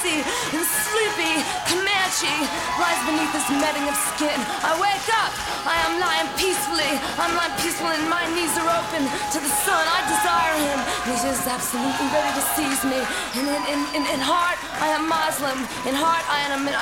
icy and sleepy Comanche lies beneath this netting of skin. I wake up, I am lying peacefully. I'm lying peacefully and my knees are open to the sun. I desire him, and he's just absolutely ready to seize me. And in heart, I am Muslim. In heart, I